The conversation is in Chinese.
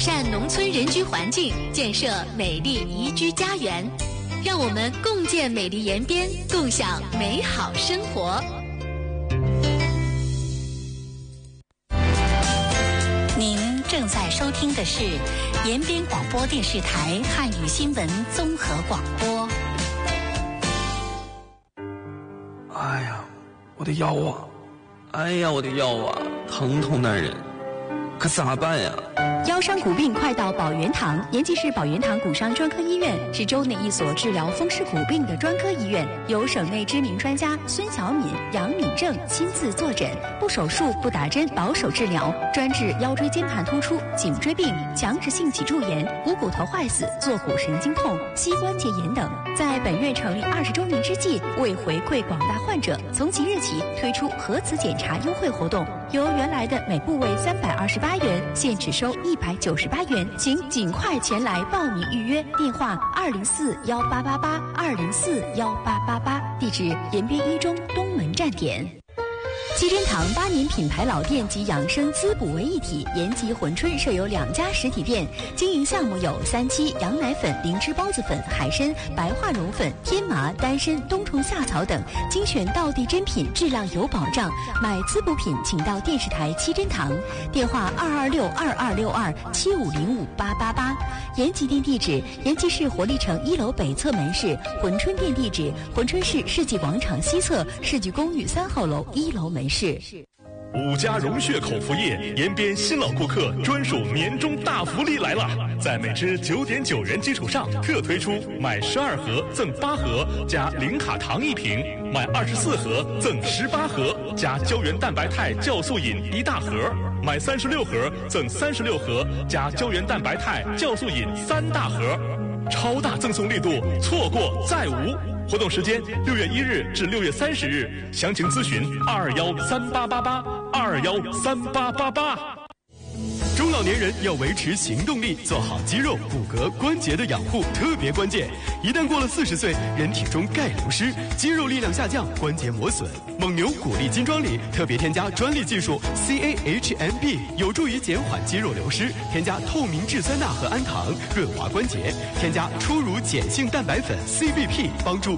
善农村人居环境，建设美丽宜居家园。让我们共建美丽延边，共享美好生活。 您正在收听的是延边广播电视台汉语新闻综合广播。 哎呀，我的腰啊！哎呀，我的腰啊，疼痛难忍，可咋办呀？ 腰伤骨病快到保元堂。延吉市保元堂骨伤专科医院是州内一所治疗风湿骨病的专科医院，由省内知名专家孙小敏、杨敏正亲自坐诊，不手术不打针，保守治疗，专治腰椎间盘突出、颈椎病、强直性脊柱炎、股骨头坏死、坐骨神经痛、膝关节炎等。在本院成立20周年之际，为回馈广大患者，从即日起推出核磁检查优惠活动，由原来的每部位328元，现只收198元，请尽快前来报名预约。电话204-1888，204-1888，地址延边一中东门站点。七珍堂8年品牌老店及养生滋补为一体，延吉珲春设有2家实体店，经营项目有3七、羊奶粉、灵芝孢子粉、海参、白化绒粉、天麻、丹参、冬虫夏草等，精选道地珍品，质量有保障。买滋补品请到电视台七珍堂，电话226-2262-7505-888。延吉店地址：延吉市活力城1楼北侧门市；珲春店地址：珲春市世纪广场西侧世纪公寓3号楼1楼门市。 5家融血口服液，延边新老顾客专属年终大福利来了！在每支9.9元基础上，特推出买12盒赠8盒加零卡糖1瓶，买24盒赠18盒加胶原蛋白肽酵素饮1大盒，买36盒赠36盒加胶原蛋白肽酵素饮3大盒，超大赠送力度，错过再无。活动时间6月1日至6月30日，详情咨询2213888，2213888。中老年人要维持行动力，做好肌肉、骨骼、关节的养护特别关键。一旦过了40岁，人体中钙流失，肌肉力量下降，关节磨损。蒙牛骨力金装里特别添加专利技术 CAHMB， 有助于减缓肌肉流失。添加透明质酸钠和氨糖，润滑关节。添加初乳碱性蛋白粉 CBP， 帮助